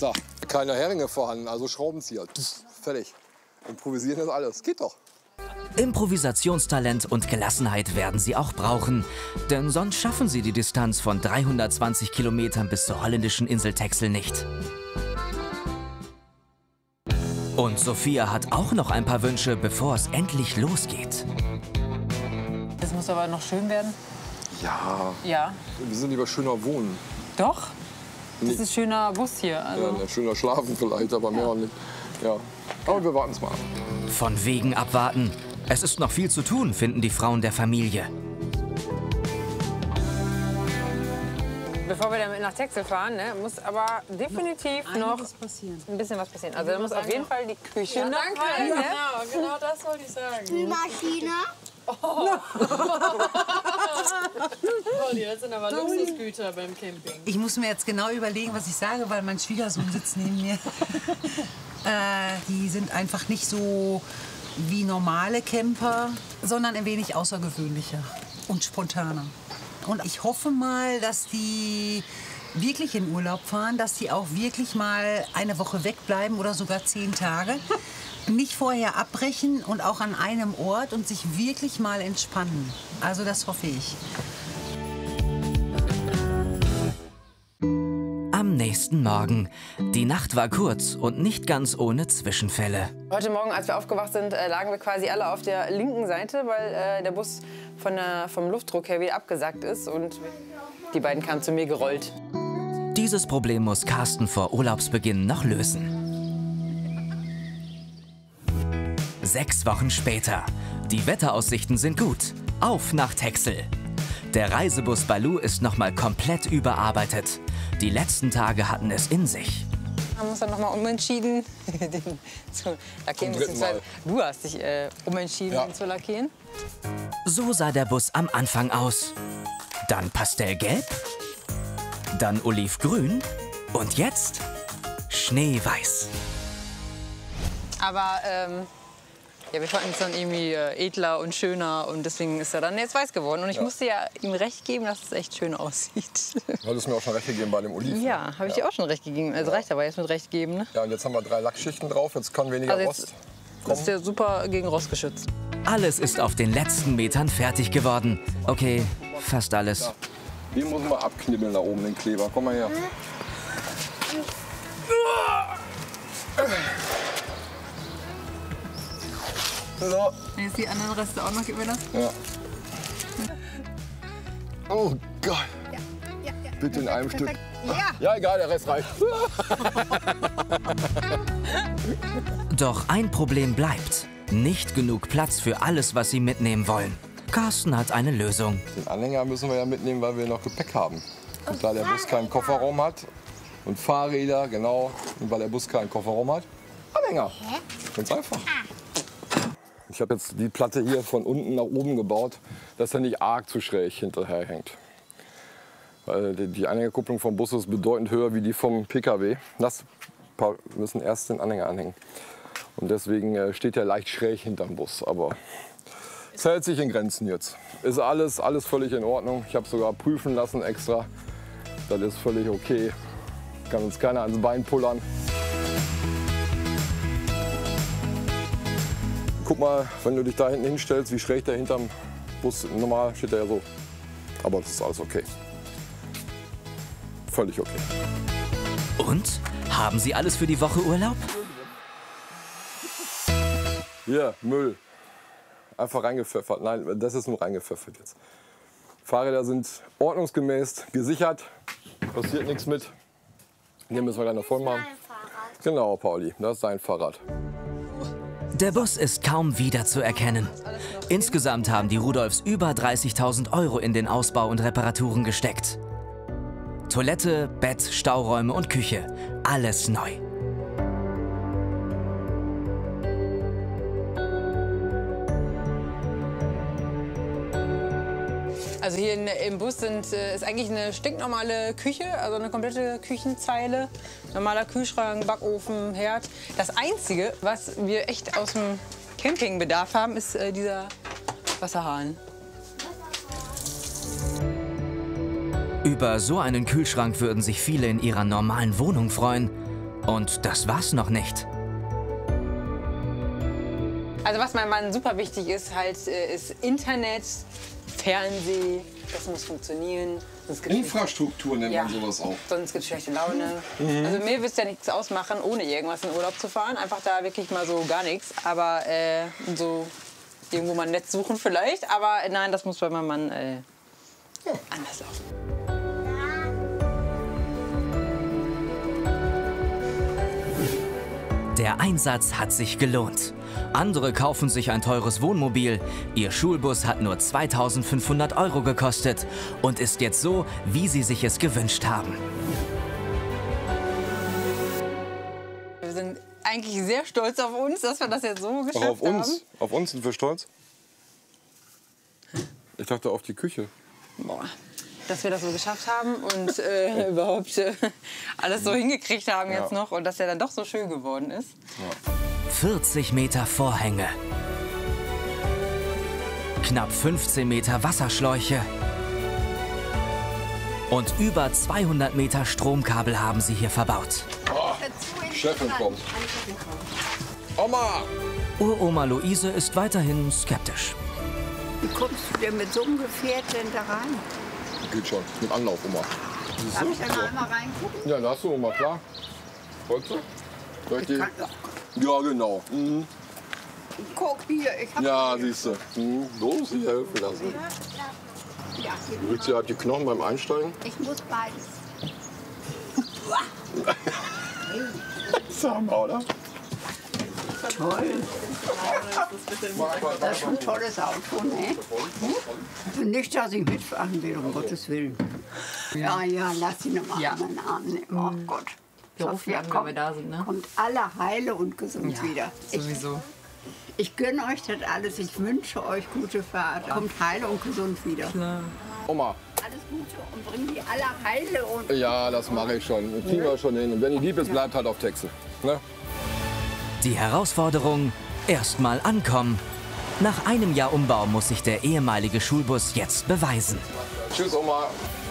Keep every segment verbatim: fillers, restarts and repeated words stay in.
So, keine Heringe vorhanden, also Schraubenzieher. Fertig. Improvisieren ist alles. Geht doch. Improvisationstalent und Gelassenheit werden sie auch brauchen. Denn sonst schaffen sie die Distanz von dreihundertzwanzig Kilometern bis zur holländischen Insel Texel nicht. Und Sophia hat auch noch ein paar Wünsche, bevor es endlich losgeht. Das muss aber noch schön werden. Ja. Ja. Wir sind lieber schöner wohnen. Doch. Das ist schöner Bus hier. Also. Ja, schöner schlafen vielleicht, aber mehr auch nicht. Ja. Aber wir warten es mal ab. Von wegen abwarten. Es ist noch viel zu tun, finden die Frauen der Familie. Bevor wir dann nach Texel fahren, ne, muss aber definitiv noch, noch passieren. ein bisschen was passieren. Also da muss auf jeden Fall die Küche Ja, noch danke. rein, ne? Genau, genau das wollte ich sagen. Spülmaschine. Oh. Molly, das sind aber Luxusgüter beim Camping. Ich muss mir jetzt genau überlegen, was ich sage, weil mein Schwiegersohn sitzt neben mir. äh, die sind einfach nicht so wie normale Camper, sondern ein wenig außergewöhnlicher und spontaner. Und ich hoffe mal, dass die wirklich in Urlaub fahren, dass die auch wirklich mal eine Woche wegbleiben oder sogar zehn Tage. Nicht vorher abbrechen und auch an einem Ort und sich wirklich mal entspannen. Also das hoffe ich. Am nächsten Morgen. Die Nacht war kurz und nicht ganz ohne Zwischenfälle. Heute Morgen, als wir aufgewacht sind, äh, lagen wir quasi alle auf der linken Seite, weil äh, der Bus von der, vom Luftdruck her wieder abgesackt ist. Und die beiden kamen zu mir gerollt. Dieses Problem muss Carsten vor Urlaubsbeginn noch lösen. Sechs Wochen später. Die Wetteraussichten sind gut. Auf nach Texel. Der Reisebus Baloo ist noch mal komplett überarbeitet. Die letzten Tage hatten es in sich. Wir haben uns dann noch mal umentschieden, den zu lackieren. Beziehungsweise du hast dich äh, umentschieden, ja. ihn zu lackieren. So sah der Bus am Anfang aus. Dann Pastellgelb, dann Olivgrün und jetzt Schneeweiß. Aber ähm, ja, wir fanden es dann irgendwie äh, edler und schöner und deswegen ist er dann jetzt weiß geworden. Und ich Ja. musste ja ihm recht geben, dass es echt schön aussieht. Du hattest mir auch schon recht gegeben bei dem Oliven. Ja, habe ich dir auch schon recht gegeben. Also reicht aber jetzt mit recht geben, ne? Ja, und jetzt haben wir drei Lackschichten drauf, jetzt kann weniger Also jetzt Rost ist kommen. der super gegen Rost geschützt. Alles ist auf den letzten Metern fertig geworden. Okay, fast alles. Ja. Den muss man abknibbeln da oben, den Kleber. Komm mal her. So. Jetzt die anderen Reste auch noch, gib mir das. Ja. Oh Gott. Bitte in einem Stück. Ja. Ja, egal, der Rest reicht. Doch ein Problem bleibt. Nicht genug Platz für alles, was sie mitnehmen wollen. Carsten hat eine Lösung. Den Anhänger müssen wir ja mitnehmen, weil wir noch Gepäck haben. Und da der Bus keinen Kofferraum hat und Fahrräder, genau, und weil der Bus keinen Kofferraum hat, Anhänger. Ganz einfach. Ich habe jetzt die Platte hier von unten nach oben gebaut, dass er nicht arg zu schräg hinterher hängt. Weil die, die Anhängerkupplung vom Bus ist bedeutend höher wie die vom P K W. Das, wir müssen erst den Anhänger anhängen. Und deswegen äh, steht er leicht schräg hinterm Bus. Aber es hält sich in Grenzen jetzt. Ist alles, alles völlig in Ordnung. Ich habe sogar prüfen lassen extra. Das ist völlig okay. Kann uns keiner ans Bein pullern. Guck mal, wenn du dich da hinten hinstellst, wie schräg der hinterm Bus, normal steht der ja so. Aber das ist alles okay. Völlig okay. Und? Haben sie alles für die Woche Urlaub? Hier, Müll. Einfach reingepfeffert. Nein, das ist nur reingepfeffert jetzt. Fahrräder sind ordnungsgemäß gesichert. Passiert nichts mit. Hier müssen wir gleich noch voll machen. Genau, Pauli, das ist dein Fahrrad. Der Bus ist kaum wiederzuerkennen. Insgesamt haben die Rudolfs über dreißigtausend Euro in den Ausbau und Reparaturen gesteckt. Toilette, Bett, Stauräume und Küche. Alles neu. Also hier in, im Bus sind, äh, ist eigentlich eine stinknormale Küche, also eine komplette Küchenzeile. Normaler Kühlschrank, Backofen, Herd. Das Einzige, was wir echt aus dem Campingbedarf haben, ist äh, dieser Wasserhahn. Über so einen Kühlschrank würden sich viele in ihrer normalen Wohnung freuen. Und das war's noch nicht. Also was meinem Mann super wichtig ist, halt, ist Internet, Fernsehen, das muss funktionieren. Sonst gibt's Infrastruktur nennt Ja. man sowas auch. Sonst gibt es schlechte Laune. Also mir würde es ja nichts ausmachen, ohne irgendwas in Urlaub zu fahren. Einfach da wirklich mal so gar nichts. Aber äh, so irgendwo mal ein Netz suchen vielleicht. Aber äh, nein, das muss bei meinem Mann äh, anders laufen. Der Einsatz hat sich gelohnt. Andere kaufen sich ein teures Wohnmobil. Ihr Schulbus hat nur zweitausendfünfhundert Euro gekostet und ist jetzt so, wie sie sich es gewünscht haben. Wir sind eigentlich sehr stolz auf uns, dass wir das jetzt so geschafft Auch auf uns? haben. Auf uns sind wir stolz? Ich dachte auf die Küche. Boah, dass wir das so geschafft haben und äh, überhaupt äh, alles so hingekriegt haben Ja. jetzt noch und dass er dann doch so schön geworden ist. vierzig Meter Vorhänge. Knapp fünfzehn Meter Wasserschläuche. Und über zweihundert Meter Stromkabel haben sie hier verbaut. Chefin kommt. Oma! Uroma Luise ist weiterhin skeptisch. Wie kommst du denn mit so einem Gefährt denn da rein? Geht schon. Mit Anlauf, Oma. Siehst Darf du? ich da noch einmal reingucken? Ja, da hast du, Oma, klar. Wolltest du? Soll ich die? Kann doch. Ja, genau. Mhm. Guck hier, ich hab Ja, hier. siehst du. Mhm. So muss ich helfen lassen. Ja, Du willst ja halt die Knochen beim Einsteigen? ich muss beides. Sag mal, oder? Toll. Das ist schon ein tolles Auto, ne? Und nicht, dass ich mitfahren will, um Gottes Willen. Ja, ja, lass ihn nochmal Ja. an meinen Arm nehmen. Oh Gott. Wir rufen Sophia, an, wenn kommt, wir da sind, ne? kommt alle heile und gesund wieder. Ich, Sowieso. ich gönne euch das alles. Ich wünsche euch gute Fahrt. Kommt heile und gesund wieder. Oma. Alles Gute und bring die alle heile und Ja, das mache ich schon. Das kriegen wir schon hin. Und wenn die lieb ist, bleibt halt auf Texel. Ne? Die Herausforderung: erstmal ankommen. Nach einem Jahr Umbau muss sich der ehemalige Schulbus jetzt beweisen. Tschüss, Oma.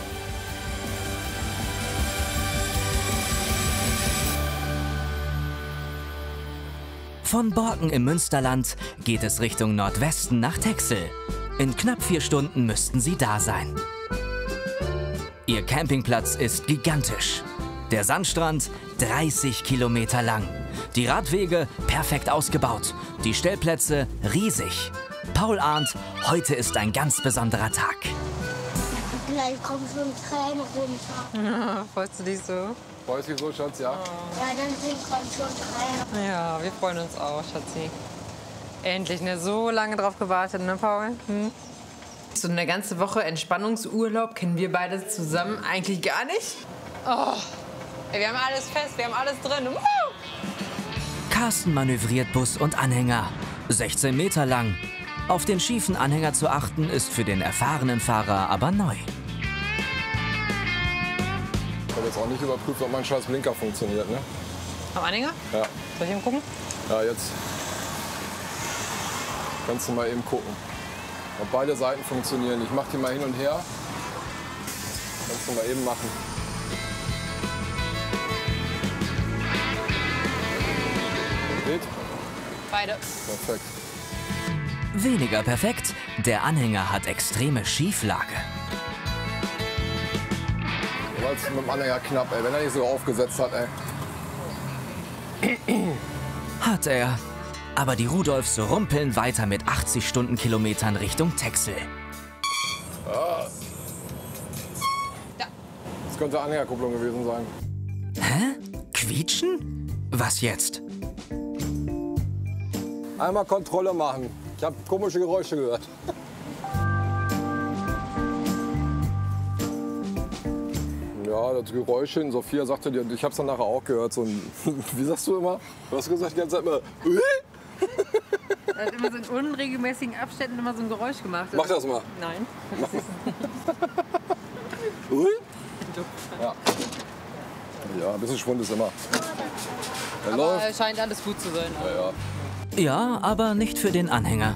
Von Borken im Münsterland geht es Richtung Nordwesten nach Texel. In knapp vier Stunden müssten sie da sein. Ihr Campingplatz ist gigantisch. Der Sandstrand dreißig Kilometer lang. Die Radwege perfekt ausgebaut. Die Stellplätze riesig. Paul ahnt, heute ist ein ganz besonderer Tag. Gleich kommt so ein Tränen runter. Freust du dich so? Freust du dich so, Schatz, ja? Ja, dann sind kommt schon Tränen. Ja, wir freuen uns auch, Schatzi. Endlich, ne? So lange drauf gewartet, ne, Paul? Hm? So eine ganze Woche Entspannungsurlaub kennen wir beide zusammen eigentlich gar nicht. Oh, ey, wir haben alles fest, wir haben alles drin. Woo! Carsten manövriert Bus und Anhänger. sechzehn Meter lang. Auf den schiefen Anhänger zu achten, ist für den erfahrenen Fahrer aber neu. Ich habe jetzt auch nicht überprüft, ob mein scheiß Blinker funktioniert, ne? Am Anhänger? Ja. Soll ich eben gucken? Ja, jetzt kannst du mal eben gucken, ob beide Seiten funktionieren. Ich mach die mal hin und her. Kannst du mal eben machen. Geht? Beide. Perfekt. Weniger perfekt, der Anhänger hat extreme Schieflage. War jetzt mit dem Anhänger knapp, ey. Wenn er nicht so aufgesetzt hat, ey. Hat er. Aber die Rudolfs rumpeln weiter mit achtzig Stundenkilometern Richtung Texel. Das könnte Anhängerkupplung gewesen sein. Hä? Quietschen? Was jetzt? Einmal Kontrolle machen. Ich habe komische Geräusche gehört. Ja, das Geräuschchen, Sophia sagte dir, ich habe es dann nachher auch gehört. So ein, wie sagst du immer? Du hast gesagt die ganze Zeit immer, Er hat immer so in unregelmäßigen Abständen immer so ein Geräusch gemacht. mach das mal. Nein. Ja. Ja, ein bisschen Schwund ist immer. Er Aber läuft. es scheint alles gut zu sein. Ja, ja. Ja, aber nicht für den Anhänger.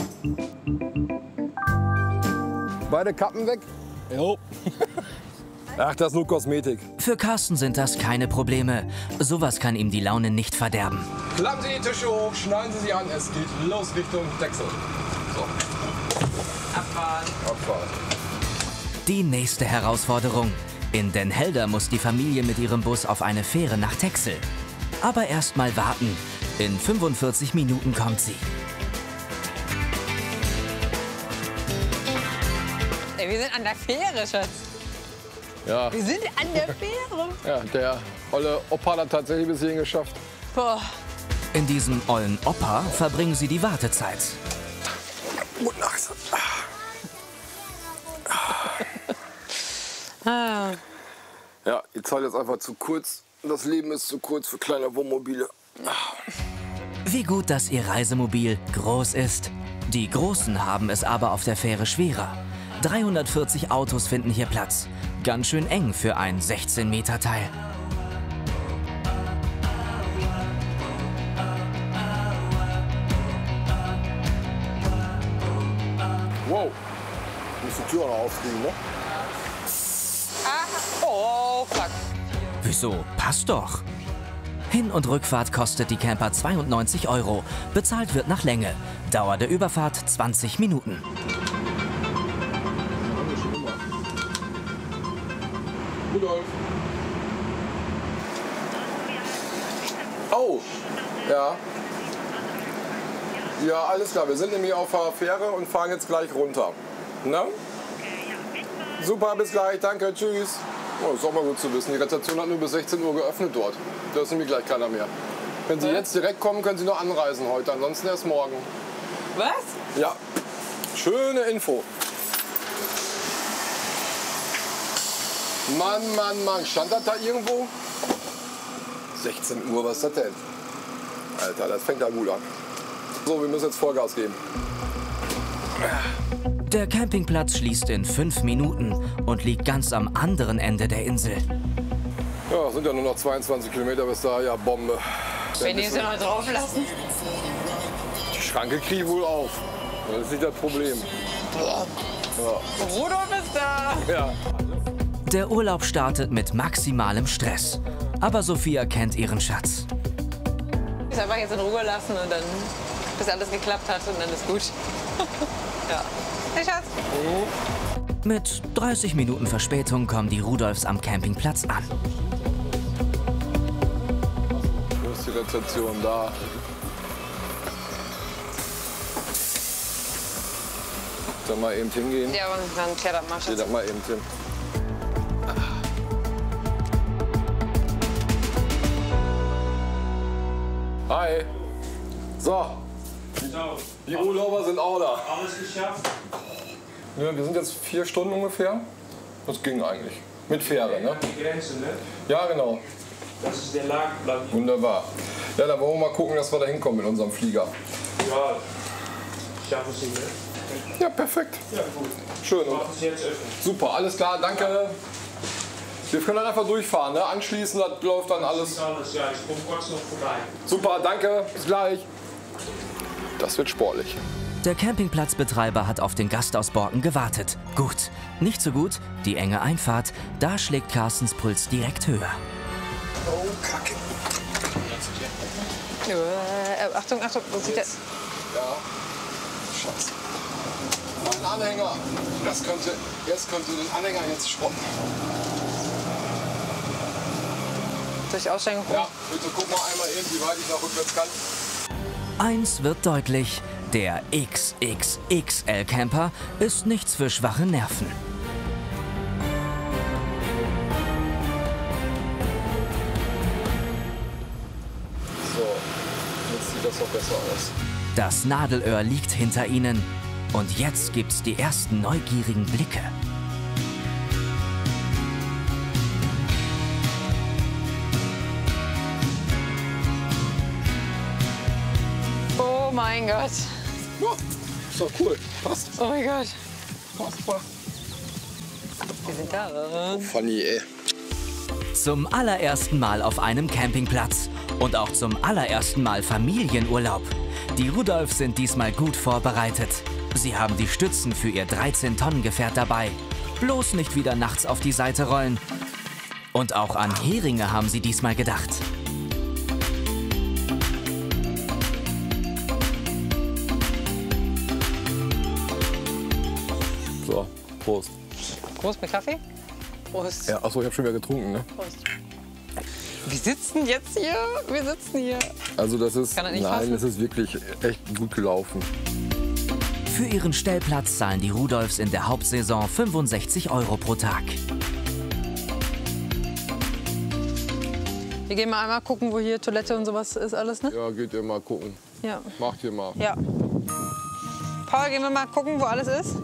Beide Kappen weg. Jo. Ach, das ist nur Kosmetik. Für Carsten sind das keine Probleme. Sowas kann ihm die Laune nicht verderben. Klappen Sie die Tische hoch, schneiden Sie sie an. Es geht los Richtung Texel. So. Abfahren. Abfahrt. Die nächste Herausforderung. In Den Helder muss die Familie mit ihrem Bus auf eine Fähre nach Texel. Aber erst mal warten. In fünfundvierzig Minuten kommt sie. Ey, wir sind an der Fähre, Schatz. Ja, Wir sind an der Fähre. ja, der olle Opa hat tatsächlich bis hierhin geschafft. Boah. In diesem ollen Opa verbringen sie die Wartezeit. Gute Nacht. Ah. Ja, die Zeit ist einfach zu kurz. Das Leben ist zu kurz für kleine Wohnmobile. Wie gut, dass ihr Reisemobil groß ist. Die Großen haben es aber auf der Fähre schwerer. dreihundertvierzig Autos finden hier Platz. Ganz schön eng für ein sechzehn Meter Teil. Wow. Muss die Tür noch aufkriegen, ne? Ah. Oh, fuck. Wieso? Passt doch. Hin- und Rückfahrt kostet die Camper zweiundneunzig Euro. Bezahlt wird nach Länge. Dauer der Überfahrt zwanzig Minuten. Rudolf. Oh, ja. Ja, alles klar. Wir sind nämlich auf der Fähre und fahren jetzt gleich runter. Ne? Super, bis gleich. Danke, tschüss. Oh, ist auch mal gut zu wissen. Die Rezeption hat nur bis sechzehn Uhr geöffnet dort. Da ist nämlich gleich keiner mehr. Wenn Sie jetzt direkt kommen, können Sie noch anreisen heute. Ansonsten erst morgen. Was? Ja, schöne Info. Mann, Mann, Mann. Stand das da irgendwo? sechzehn Uhr, was ist das denn? Alter, das fängt ja gut an. So, wir müssen jetzt Vollgas geben. Der Campingplatz schließt in fünf Minuten und liegt ganz am anderen Ende der Insel. Ja, sind ja nur noch zweiundzwanzig Kilometer bis da. Ja, Bombe. Wenn die sie noch drauf lassen. Die Schranke kriege ich wohl auf. Das ist nicht das Problem. Rudolf ist da. Ja. Der Urlaub startet mit maximalem Stress. Aber Sophia kennt ihren Schatz. Ich einfach jetzt in Ruhe lassen und dann, bis alles geklappt hat und dann ist gut. Ja. Hey, Schatz. Mit dreißig Minuten Verspätung kommen die Rudolfs am Campingplatz an. Wo ist die Rezeption? Da. Dann mal eben hingehen. Ja, und dann klär das mal, Geh Schatz. da mal eben hin. Hi. So, die Urlauber sind auch da. Alles geschafft? Ja, wir sind jetzt vier Stunden ungefähr. Das ging eigentlich. Mit Fähre, ne? Die Grenze, ne? Ja, genau. Das ist der Lageplatz. Wunderbar. Ja, dann wollen wir mal gucken, dass wir da hinkommen mit unserem Flieger. Ja, schaffen Sie, ne? Ja, perfekt. Ja, gut. Schön. Und Machen Sie jetzt öffnen. super, alles klar, danke. Wir können dann einfach durchfahren, ne? Anschließend das läuft dann Das alles. ist alles, ja. Ich komme kurz noch vorbei. Super, danke. Bis gleich. Das wird sportlich. Der Campingplatzbetreiber hat auf den Gast aus Borken gewartet. Gut. Nicht so gut, die enge Einfahrt. Da schlägt Carstens Puls direkt höher. Oh, Kacke. Äh, Achtung, Achtung, wo sieht der? Ja. Schatz. Mein Anhänger. Das könnte, jetzt könnte den Anhänger jetzt schrotten. Durch Aussteigen. Ja, bitte guck mal einmal eben, wie weit ich nach rückwärts kann. Eins wird deutlich, der X X X L-Camper ist nichts für schwache Nerven. So, jetzt sieht das doch besser aus. Das Nadelöhr liegt hinter ihnen. Und jetzt gibt's die ersten neugierigen Blicke. Oh mein Gott. Ja, ist doch cool. Passt. Oh mein Gott. Passt, super. Wir sind da. Funny, ey. Zum allerersten Mal auf einem Campingplatz. Und auch zum allerersten Mal Familienurlaub. Die Rudolfs sind diesmal gut vorbereitet. Sie haben die Stützen für ihr dreizehn Tonnen Gefährt dabei. Bloß nicht wieder nachts auf die Seite rollen. Und auch an Heringe haben sie diesmal gedacht. So, Prost. Prost mit Kaffee? Prost. Ja, achso, ich habe schon wieder getrunken, ne? Prost. Wir sitzen jetzt hier. Wir sitzen hier. Also das ist, Kann er nicht nein, fassen? das ist wirklich echt gut gelaufen. Für ihren Stellplatz zahlen die Rudolfs in der Hauptsaison fünfundsechzig Euro pro Tag. Wir gehen mal einmal gucken, wo hier Toilette und sowas ist alles, ne? Ja, geht ihr mal gucken. Ja. Macht ihr mal. Ja. Paul, gehen wir mal gucken, wo alles ist?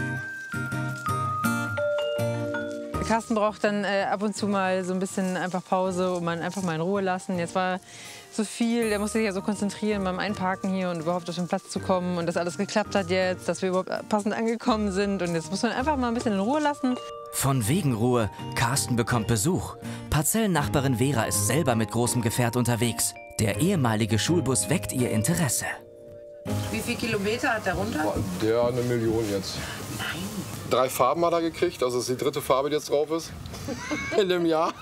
Carsten braucht dann äh, ab und zu mal so ein bisschen einfach Pause und man einfach mal in Ruhe lassen. Jetzt war so viel, der musste sich ja so konzentrieren beim Einparken hier und überhaupt auf den Platz zu kommen und dass alles geklappt hat jetzt, dass wir überhaupt passend angekommen sind und jetzt muss man einfach mal ein bisschen in Ruhe lassen. Von wegen Ruhe, Carsten bekommt Besuch. Parzellennachbarin Vera ist selber mit großem Gefährt unterwegs. Der ehemalige Schulbus weckt ihr Interesse. Wie viele Kilometer hat der runter? Der eine Million jetzt. Nein. Drei Farben hat er gekriegt, also das ist die dritte Farbe, die jetzt drauf ist. In dem Jahr.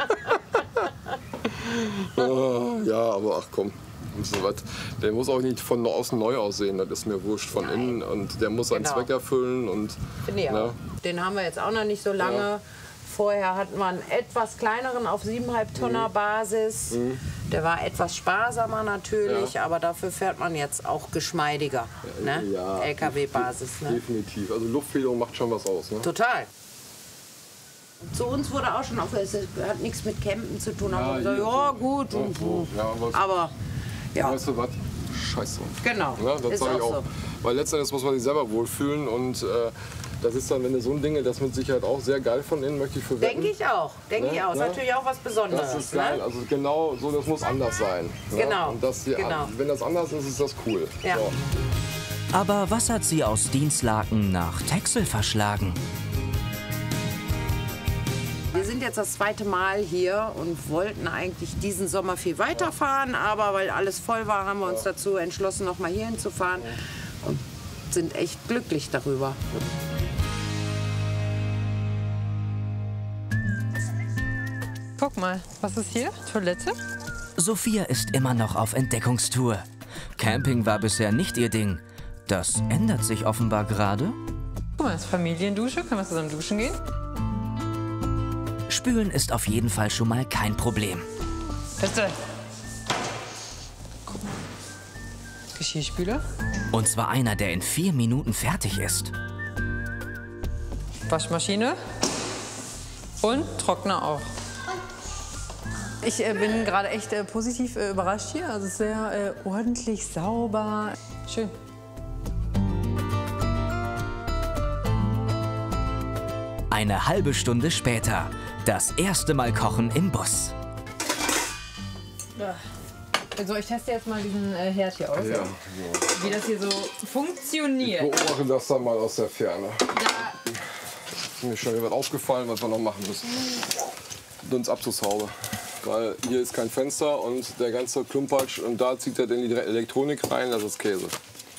Oh, ja, aber ach komm. So was. Der muss auch nicht von außen neu aussehen, das ist mir wurscht. Von Nein. innen und der muss seinen Genau. Zweck erfüllen. Und, Finde ich auch. Den haben wir jetzt auch noch nicht so lange. Ja. Vorher hatten wir einen etwas kleineren auf siebeneinhalb Tonner Basis. Mhm. Der war etwas sparsamer natürlich, ja. aber dafür fährt man jetzt auch geschmeidiger. Ja, ne? ja, L K W-Basis. Ne? Definitiv. Also Luftfederung macht schon was aus. Ne? Total. Zu uns wurde auch schon aufgehört, es hat nichts mit Campen zu tun. Aber ja, gesagt, ja gut. Ja, so. ja, was, aber ja. Weißt du was? Scheiße. Genau. Ja, das ist sage ich auch. So. Weil letztendlich muss man sich selber wohlfühlen und äh, das ist dann, wenn du so ein Ding, das mit Sicherheit auch sehr geil von innen, möchte ich für wetten. Denke ich auch. Denke ne? ich auch. Ist ne? natürlich auch was Besonderes. Das ist geil. Ne? Also genau so, das muss anders sein. Ne? Genau. Und das hier, genau. Wenn das anders ist, ist das cool. Ja. So. Aber was hat sie aus Dienstlaken nach Texel verschlagen? Wir sind jetzt das zweite Mal hier und wollten eigentlich diesen Sommer viel weiterfahren, aber weil alles voll war, haben wir uns dazu entschlossen, noch mal hier hinzufahren und sind echt glücklich darüber. Guck mal, was ist hier? Toilette? Sophia ist immer noch auf Entdeckungstour. Camping war bisher nicht ihr Ding. Das ändert sich offenbar gerade. Guck mal, das ist Familiendusche. Können wir zusammen duschen gehen? Spülen ist auf jeden Fall schon mal kein Problem. Bitte. Guck mal. Geschirrspüler. Und zwar einer, der in vier Minuten fertig ist. Waschmaschine. Und Trockner auch. Ich äh, bin gerade echt äh, positiv äh, überrascht hier. Also sehr äh, ordentlich, sauber. Schön. Eine halbe Stunde später. Das erste Mal kochen im Bus. Also ich teste jetzt mal diesen äh, Herd hier aus. Ja, wie das hier so funktioniert. Ich beobachte das dann mal aus der Ferne. Ja. Ist mir schon wieder was aufgefallen, was wir noch machen müssen. Dunstabzugshaube. Weil hier ist kein Fenster und der ganze Klumpatsch und da zieht er dann die Elektronik rein, das ist Käse.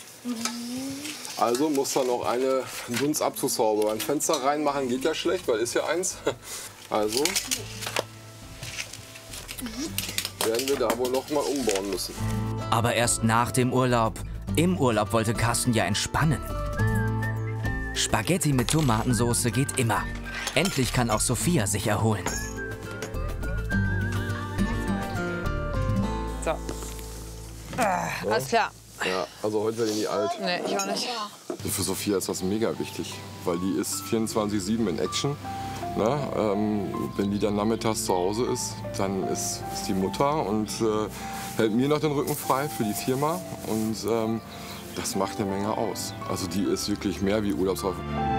Also muss da noch eine Dunstabzugshaube. Ein Fenster reinmachen geht ja schlecht, weil ist ja eins. Also werden wir da wohl noch mal umbauen müssen. Aber erst nach dem Urlaub. Im Urlaub wollte Carsten ja entspannen. Spaghetti mit Tomatensauce geht immer. Endlich kann auch Sophia sich erholen. So. Ah, alles klar. Ja, also heute werde ich nie alt. Nee, ich auch nicht. Für Sophia ist das mega wichtig, weil die ist vierundzwanzig sieben in Action. Na, ähm, wenn die dann nachmittags zu Hause ist, dann ist, ist die Mutter und äh, hält mir noch den Rücken frei für die Firma. Und ähm, das macht eine Menge aus. Also die ist wirklich mehr wie Urlaubshafen.